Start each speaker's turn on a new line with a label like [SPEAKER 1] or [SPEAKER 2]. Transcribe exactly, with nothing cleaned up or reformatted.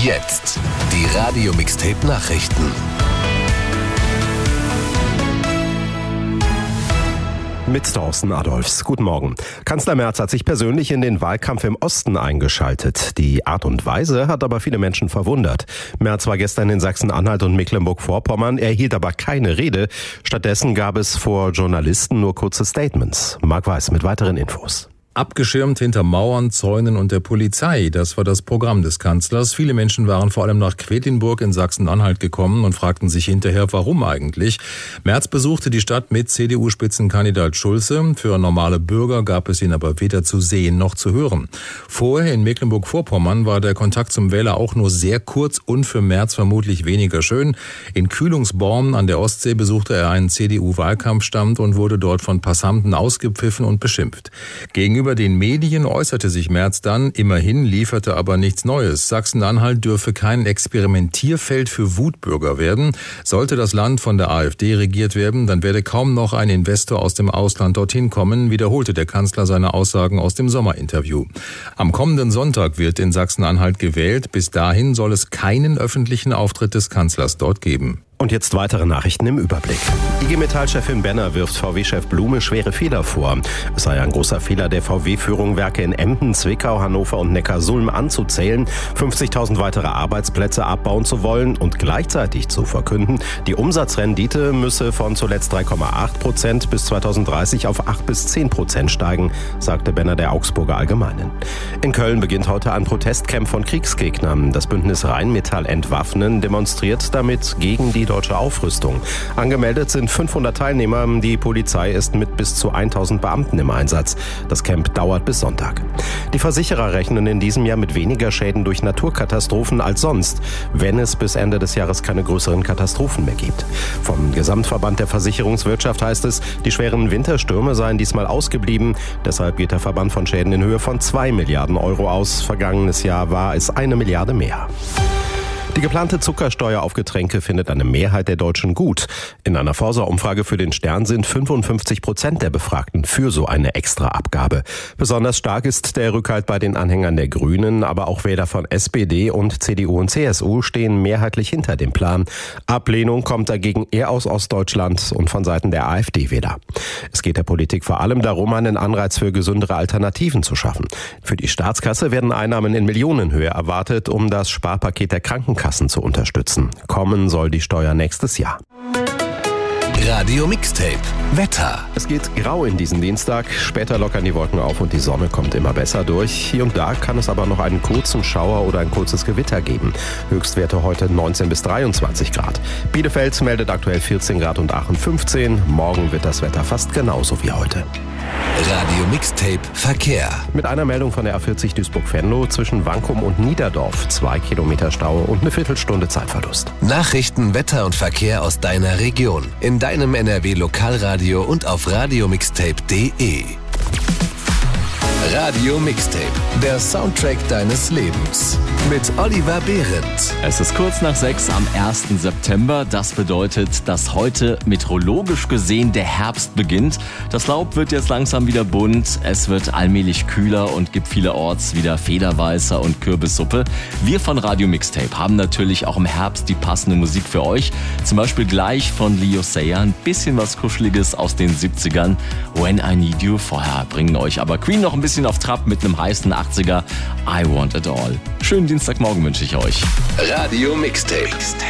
[SPEAKER 1] Jetzt die Radio Mixtape Nachrichten.
[SPEAKER 2] Mit Thorsten Adolfs. Guten Morgen. Kanzler Merz hat sich persönlich in den Wahlkampf im Osten eingeschaltet. Die Art und Weise hat aber viele Menschen verwundert. Merz war gestern in Sachsen-Anhalt und Mecklenburg-Vorpommern, er hielt aber keine Rede. Stattdessen gab es vor Journalisten nur kurze Statements. Marc Weiß mit weiteren Infos.
[SPEAKER 3] Abgeschirmt hinter Mauern, Zäunen und der Polizei, das war das Programm des Kanzlers. Viele Menschen waren vor allem nach Quedlinburg in Sachsen-Anhalt gekommen und fragten sich hinterher, warum eigentlich. Merz besuchte die Stadt mit C D U-Spitzenkandidat Schulze. Für normale Bürger gab es ihn aber weder zu sehen noch zu hören. Vorher in Mecklenburg-Vorpommern war der Kontakt zum Wähler auch nur sehr kurz und für Merz vermutlich weniger schön. In Kühlungsborn an der Ostsee besuchte er einen C D U-Wahlkampfstand und wurde dort von Passanten ausgepfiffen und beschimpft. Gegenüber Über den Medien äußerte sich Merz dann, immerhin lieferte aber nichts Neues. Sachsen-Anhalt dürfe kein Experimentierfeld für Wutbürger werden. Sollte das Land von der AfD regiert werden, dann werde kaum noch ein Investor aus dem Ausland dorthin kommen, wiederholte der Kanzler seine Aussagen aus dem Sommerinterview. Am kommenden Sonntag wird in Sachsen-Anhalt gewählt. Bis dahin soll es keinen öffentlichen Auftritt des Kanzlers dort geben.
[SPEAKER 2] Und jetzt weitere Nachrichten im Überblick. I G Metall-Chefin Benner wirft V W-Chef Blume schwere Fehler vor. Es sei ein großer Fehler der V W-Führung, Werke in Emden, Zwickau, Hannover und Neckarsulm anzuzählen, fünfzigtausend weitere Arbeitsplätze abbauen zu wollen und gleichzeitig zu verkünden, die Umsatzrendite müsse von zuletzt drei Komma acht Prozent bis zweitausenddreißig auf acht bis zehn Prozent steigen, sagte Benner der Augsburger Allgemeinen. In Köln beginnt heute ein Protestcamp von Kriegsgegnern. Das Bündnis Rheinmetall Entwaffnen demonstriert damit gegen die deutsche Aufrüstung. Angemeldet sind fünfhundert Teilnehmer. Die Polizei ist mit bis zu tausend Beamten im Einsatz. Das Camp dauert bis Sonntag. Die Versicherer rechnen in diesem Jahr mit weniger Schäden durch Naturkatastrophen als sonst, wenn es bis Ende des Jahres keine größeren Katastrophen mehr gibt. Vom Gesamtverband der Versicherungswirtschaft heißt es, die schweren Winterstürme seien diesmal ausgeblieben. Deshalb geht der Verband von Schäden in Höhe von zwei Milliarden Euro aus. Vergangenes Jahr war es eine Milliarde mehr. Die geplante Zuckersteuer auf Getränke findet eine Mehrheit der Deutschen gut. In einer Forsa-Umfrage für den Stern sind fünfundfünfzig Prozent der Befragten für so eine Extraabgabe. Besonders stark ist der Rückhalt bei den Anhängern der Grünen, aber auch Wähler von S P D und C D U und C S U stehen mehrheitlich hinter dem Plan. Ablehnung kommt dagegen eher aus Ostdeutschland und von Seiten der AfD-Wähler. Es geht der Politik vor allem darum, einen Anreiz für gesündere Alternativen zu schaffen. Für die Staatskasse werden Einnahmen in Millionenhöhe erwartet, um das Sparpaket der Krankenkassen zu unterstützen. Kommen soll die Steuer nächstes Jahr.
[SPEAKER 1] Radio Mixtape Wetter.
[SPEAKER 2] Es geht grau in diesen Dienstag, später lockern die Wolken auf und die Sonne kommt immer besser durch. Hier und da kann es aber noch einen kurzen Schauer oder ein kurzes Gewitter geben. Höchstwerte heute neunzehn bis dreiundzwanzig Grad. Bielefeld meldet aktuell vierzehn Grad und Aachen fünfzehn. Morgen wird das Wetter fast genauso wie heute.
[SPEAKER 1] Radio Mixtape Verkehr.
[SPEAKER 2] Mit einer Meldung von der A vierzig Duisburg-Venlo zwischen Wankum und Niederdorf. Zwei Kilometer Stau und eine Viertelstunde Zeitverlust.
[SPEAKER 1] Nachrichten, Wetter und Verkehr aus deiner Region. In deinem N R W-Lokalradio und auf radiomixtape punkt de. Radio Mixtape, der Soundtrack deines Lebens. Mit Oliver Behrendt.
[SPEAKER 4] Es ist kurz nach sechs am ersten September. Das bedeutet, dass heute meteorologisch gesehen der Herbst beginnt. Das Laub wird jetzt langsam wieder bunt. Es wird allmählich kühler und gibt vielerorts wieder Federweißer und Kürbissuppe. Wir von Radio Mixtape haben natürlich auch im Herbst die passende Musik für euch. Zum Beispiel gleich von Leo Sayer ein bisschen was Kuscheliges aus den siebzigern. When I Need You. Vorher bringen euch aber Queen noch ein bisschen auf Trab mit einem heißen achtziger. I Want It All. Schönen Dienstagmorgen wünsche ich euch.
[SPEAKER 1] Radio Mixtape.